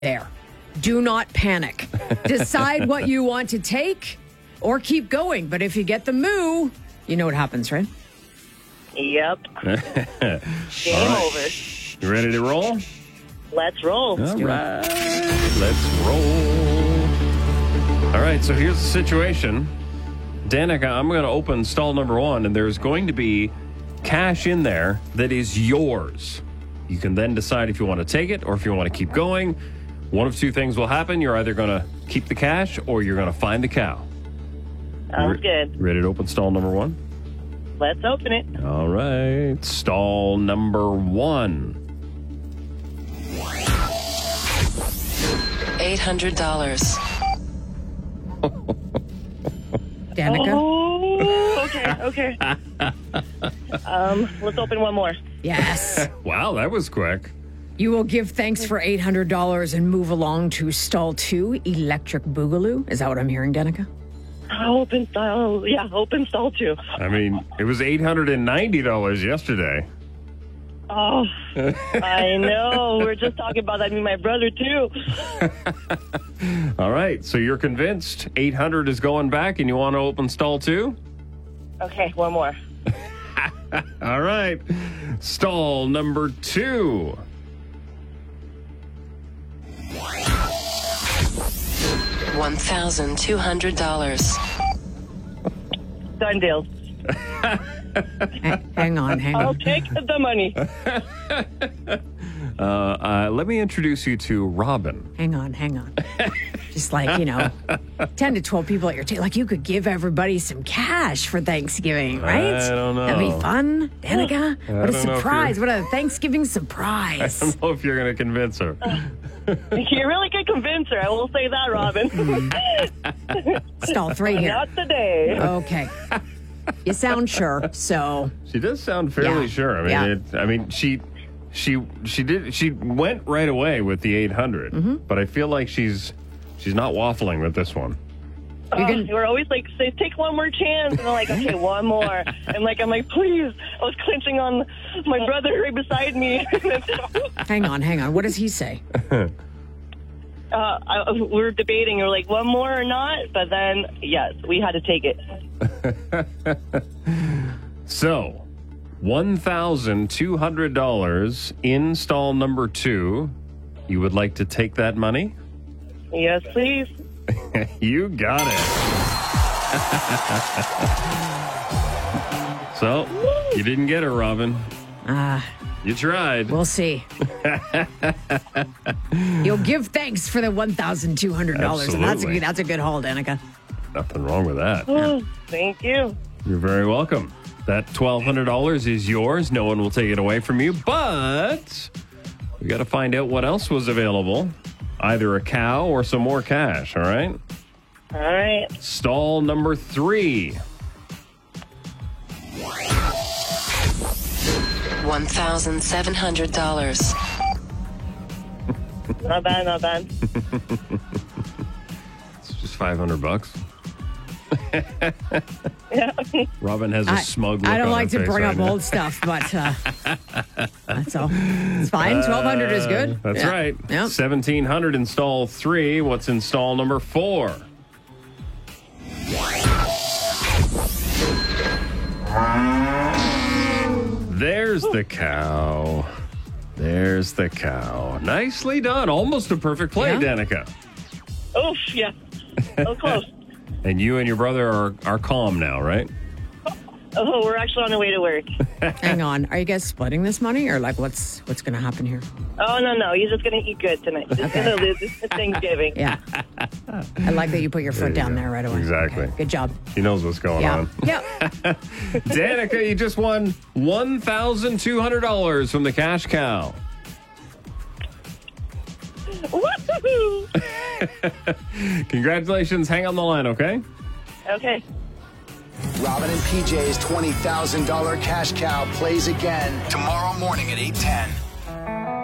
there. Do not panic. Decide what you want to take or keep going. But if you get the moo, you know what happens, right? Yep. Game over. You ready to roll? Let's roll. All right. Let's roll. All right, so here's the situation. Danica, I'm going to open stall number 1, and there's going to be cash in there that is yours. You can then decide if you want to take it or if you want to keep going. One of two things will happen. You're either going to keep the cash or you're going to find the cow. Sounds good. Ready to open stall number 1? Let's open it. All right. Stall number 1. $800. Danica? Oh, okay. Let's open one more. Yes. Wow, that was quick. You will give thanks for $800 and move along to stall 2, Electric Boogaloo. Is that what I'm hearing, Danica? Open stall. Yeah, open stall 2. I mean, it was $890 yesterday. Oh, I know. We're just talking about that. Me and my brother, too. All right, so you're convinced 800 is going back and you want to open stall 2? Okay, one more. All right. Stall number 2. $1,200. Done deal. Hang on. I'll take the money. Let me introduce you to Robin. Hang on. Just like, 10 to 12 people at your table. Like, you could give everybody some cash for Thanksgiving, right? I don't know. That'd be fun. Danica, what a don't know if surprise. you're- What a Thanksgiving I surprise. don't know if you're going to convince her. You really could convince her. I will say that, Robin. Stall 3 here. Not today. Okay. You sound sure, so She does sound fairly Yeah. sure. I mean, she went right away with the 800, but I feel like she's not waffling with this one. We're always like, say, take one more chance. And I'm like, okay, one more. And I'm like, please. I was clenching on my brother right beside me. hang on. What does he say? We were debating. We were like, one more or not? But then, yes, we had to take it. So, $1,200 in stall number 2. You would like to take that money? Yes, please. You got it. So, you didn't get her, Robin. You tried. We'll see. You'll give thanks for the $1,200, and Absolutely. that's a good haul, Danica. Nothing wrong with that. Oh, thank you. You're very welcome. That $1,200 is yours. No one will take it away from you, but we got to find out what else was available. Either a cow or some more cash, all right? All right. Stall number 3. $1,700. Not bad. It's just $500. Yeah. Robin has a smug look I don't on like her to face bring right up now. old stuff, but that's all. It's fine. 1,200 is good. That's Yeah. right. Yep. 1,700 in stall 3. What's in stall number 4? There's the cow. There's the cow. Nicely done. Almost a perfect play, Yeah. Danica. Oof, yeah. So close. And you and your brother are calm now, right? Oh, we're actually on the way to work. Hang on. Are you guys splitting this money, or like what's going to happen here? Oh, no. He's just going to eat good tonight. Just going to lose this Thanksgiving. Yeah. I like that you put your foot down there right away. Exactly. Okay, good job. He knows what's going Yeah. on. Yeah. Danica, you just won $1,200 from the cash cow. Woo-hoo-hoo. Congratulations. Hang on the line, okay? Okay. Robin and PJ's $20,000 cash cow plays again tomorrow morning at 8:10.